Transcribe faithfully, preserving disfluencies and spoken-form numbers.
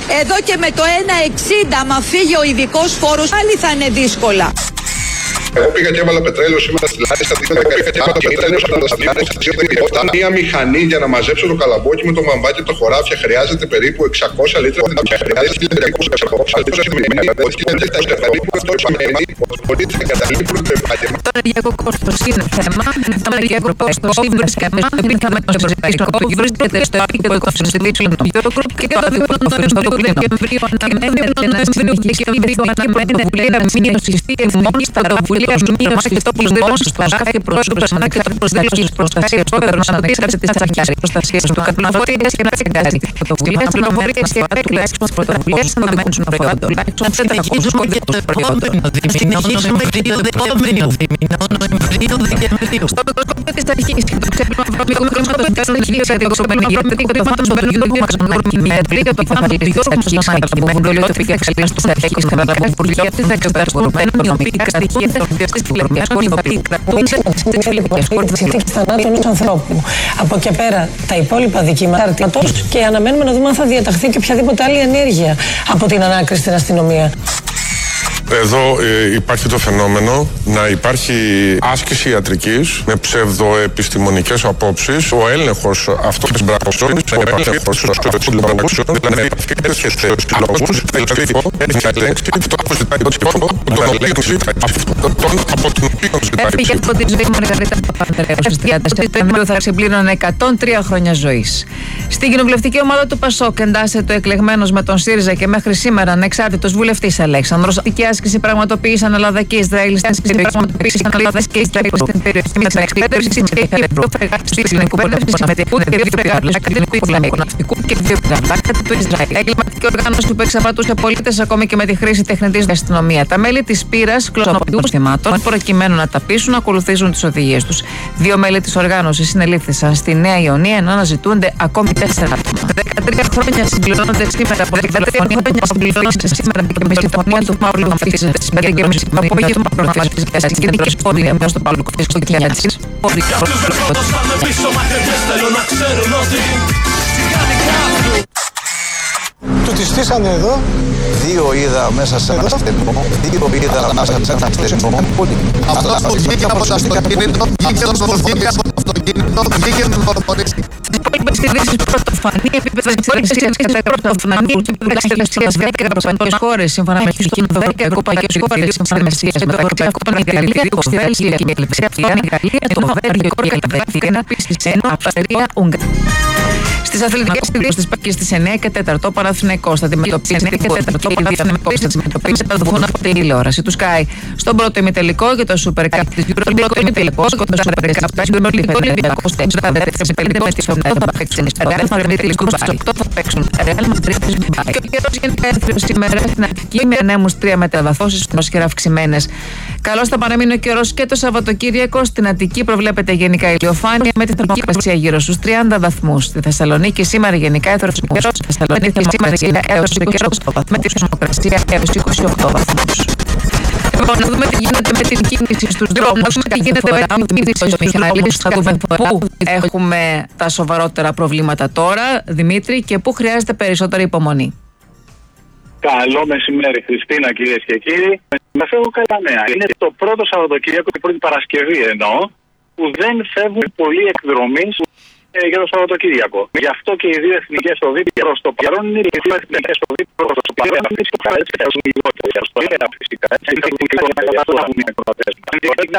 Εδώ και με το ένα εξήντα, άμα φύγει ο ειδικός φόρος, πάλι θα είναι δύσκολα. Εγώ πήγα και έβαλα πετρέλαιο σήμερα στη Λάρισα. Πήγα και έβαλα πετρέλαιο στη Λάρισα. Μία μηχανή για να μαζέψω το καλαμπόκι με το μαμβάκι και το χωράφια χρειάζεται περίπου εξακόσια λίτρα. Χρειάζεται τριακόσια Το ενεργειακό κόστος είναι θέμα. Το ενεργειακό κόστος είναι θέμα. Πήγαμε στο Ευρωπαϊκό που βρίσκεται στο επίκεντρο των συζητήσεων του Eurogroup και το διπλώνω στο Δεκέμβριο αναμένεται να συνεχίσει η Ευρωπαϊκή Πρωτοβουλία μείωση μόλις τα πρωτοβουλία μείωση στο πληθυσμό στους κάθε πρόσωπο ανάγκη των προσδέλωσης προστασίας του έδρανος ανεξάρτητης της προστασίας του καταναλωτή και να συγκράζει. Πρωτοβουλίες πληροφορίες και τουλάχιστον πρωτοβουλίες αναμένουν στον προϊόντο. Τουλάχιστον σε ταχύτητο και το προϊόντο. Συνεχίσουμε το επόμενο δίμηνο Δεκεμβρίου. Στο κομμάτι της αρχής και το ξέπλυμα βρωμικού χρηματοδοτικά συνεχίζει το εξωμένου γιατί το φάτος του Βελγίου μας γνωρίζει το φάτος του Βελγίου μας ανάγκη που βουλευτεί το φύγει εξελίξης τους αρχικής καταναλωτικής υπουργείας της εξωτερικοποιημένων νομικά στοιχεία των διαστήσεις τηλεοπτικής πολιτικής θανάτου ενός ανθρώπου. Από εκεί πέρα τα υπόλοιπα δικήματα και αναμένουμε να δούμε αν θα διαταχθεί και οποιαδήποτε άλλη ενέργεια από την ανάκριση στην αστυνομία. Εδώ ε, υπάρχει το φαινόμενο να υπάρχει άσκηση ιατρικής με ψευδοεπιστημονικές απόψεις. Ο έλεγχος αυτών της μπράβος, ο έλεγχος στους συλλογούς, δηλαδή έρχεται στους συλλογούς, από τον οποίο ζητάει. Έφυγε από τη ζωή Μαργαρίτα Παπανδρέου στις τριάντα Σεπτεμβρίου, θα συμπλήρωνε εκατόν τρία χρόνια ζωής. Στην κοινοβουλευτική ομάδα του ΠΑΣΟΚ εντάσσεται ο εκλεγμένος με τον ΣΥΡΙΖΑ και μέχρι σήμερα ανεξάρτητος βουλευτής Αλέξανδρος. Η άσκηση πραγματοποίησαν Ελλάδα και Ισραήλ στην άσκηση πραγματοποίησαν Ελλάδα και Ισραήλ στην περιοχή με την εκπαίδευση τη Ευρωπαϊκή Εργαστή Ελληνικού Πολέμου με την Κούτ και δύο περγάλου ακαδημικού Ισλαμικού Ναυτικού και δύο περγάλου του Ισραήλ. Εγκληματική οργάνωση που εξαπατούσε πολίτες ακόμη και με τη χρήση τεχνητής αστυνομία. Τα μέλη της πύρας κλωνοποιούν θεμάτων προκειμένου να τα πείσουν να ακολουθήσουν τις οδηγίες τους. Δύο μέλη της οργάνωσης συνελήφθησαν στη Νέα Ιωνία ενώ αναζητούνται ακόμη τέσσερα άτομα. δεκατρία χρόνια συμπληρώνονται σήμερα από δεκατρία χρόνια συμπληρώνονται σήμερα και με συμφωνία του Παύλου Κοφτίζεται με την κυβέρνηση με απόγευμα προφάσεις για την κεντρική πόλη έως το Παύλου Κοφτίζεται στο Κιλιάντσις. Του τη στήσανε εδώ. Δύο είδα μέσα σε ένα στενό. Δύο είδα μέσα σε ένα στενό. Αυτός που βγήκε από το αυτοκίνητο, βγήκε από το αυτοκίνητο, βγήκε από το αυτοκίνητο. Τις υπόλοιπες ειδήσεις πρωτοφανή επίπεδα εξελίξης κατά πρωτοφανή επίπεδα εξελίξης δέκα ευρωπαϊκές χώρες σύμφωνα με το Ευρωπαϊκό Παγκόσμιο χώρες σύμφωνα με το Ευρωπαϊκό Πανηγαλία, το Αυστραλία και η Ελευθερία Αυστραλία, η Γαλλία, το Βέλγιο και η Ελβετία, ένα επίσης ενώ Αυστρία, Ουγγαρία. Στις αθλητικές ειδήσεις της Πακής στις εννέα και τέσσερα ο Παναθηναϊκός θα αντιμετωπίσει εννέα και τέσσερα ο Παναθηναϊκός θα αντιμετωπίσει τα δοχώνα από την τηλεόραση του Sky. Στον πρώτο ημιτελικό και το Super Cup της Euroleague, πρώτο ημιτελικό και το Super Cup της Euroleague, Ολυμπιακός τέσσερα, δεύτερο ημιτελικό με τη Σοφνέτα θα παίξουν η Real Madrid της Κουμπάλη, οκτώ θα παίξουν Real Madrid της Κουμπάλη. Και ο καιρός γενικά έθριος σήμερα στην Αττική με ανέμους τρία μεταβαθώσεις ατμόσφαιρα αυξημένες. Καλώς θα παραμείνει ο καιρός και το Σαββατοκύριακο. Στην Αττική προβλέπεται γενικά ηλιοφάνεια με τη θερμοκρασία γύρω στους τριάντα βαθμούς. Στη Θεσσαλονίκη σήμερα γενικά έθρος ο καιρός. Στη Θεσσαλονίκη σήμερα γενικά έως ο καιρός με τη θερμοκρασία έως είκοσι οκτώ βαθμούς. Λοιπόν, να δούμε τι γίνεται με την κίνηση στους δρόμους, τι γίνεται με την κίνηση στους Μιχάλης, θα δούμε πού έχουμε τα σοβαρότερα προβλήματα τώρα, Δημήτρη, και πού χρειάζεται περισσότερη υπομονή. Καλό μεσημέρι, Χριστίνα, κυρίες και κύριοι. Μας έχω καλά νέα. Είναι το πρώτο Σαββατοκύριακο, την πρώτη Παρασκευή εννοώ, που δεν φεύγουν πολλοί εκδρομείς ε, για το Σαββατοκύριακο. Γι' αυτό και οι δύο εθνικές οδοί προς το παρόν είναι οι δύο εθνικές οδοί προς το παρόν. Φυσικά, έτσι, φυσικά, έτσι, φυσικά, έτσι,